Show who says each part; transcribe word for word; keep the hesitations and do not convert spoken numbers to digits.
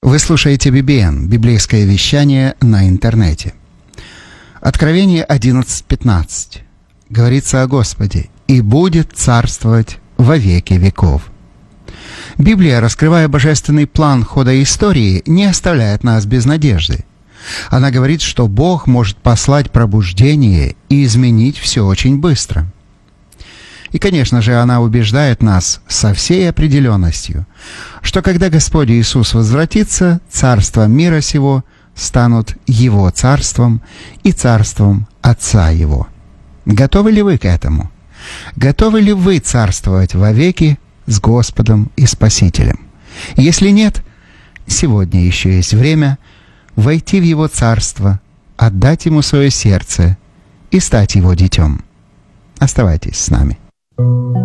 Speaker 1: Вы слушаете би би эн, библейское вещание на интернете. Откровение одиннадцать пятнадцать. Говорится о Господе: «И будет царствовать во веки веков». Библия, раскрывая божественный план хода истории, не оставляет нас без надежды. Она говорит, что Бог может послать пробуждение и изменить все очень быстро. И, конечно же, она убеждает нас со всей определенностью, что когда Господь Иисус возвратится, царства мира сего станут Его царством и царством Отца Его. Готовы ли вы к этому? Готовы ли вы царствовать вовеки с Господом и Спасителем? Если нет, сегодня еще есть время войти в Его царство, отдать Ему свое сердце и стать Его детем. Оставайтесь с нами.